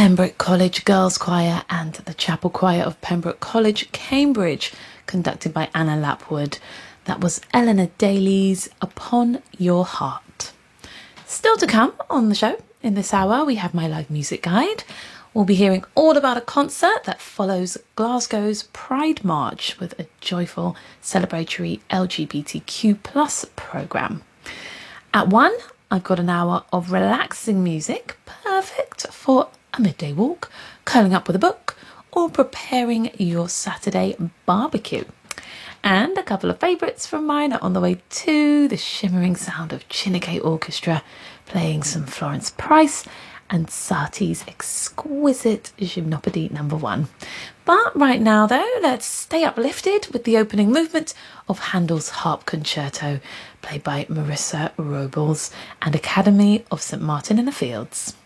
Pembroke College Girls Choir and the Chapel Choir of Pembroke College, Cambridge, conducted by Anna Lapwood. That was Eleanor Daly's Upon Your Heart. Still to come on the show in this hour, we have my live music guide. We'll be hearing all about a concert that follows Glasgow's Pride March with a joyful celebratory LGBTQ plus programme. At 1, I've got an hour of relaxing music, perfect for a midday walk, curling up with a book, or preparing your Saturday barbecue. And a couple of favourites from mine are on the way too. The shimmering sound of Chinnigate Orchestra playing some Florence Price and Satie's exquisite Gymnopédie No. 1. But right now, though, let's stay uplifted with the opening movement of Handel's Harp Concerto, played by Marissa Robles and Academy of St Martin in the Fields.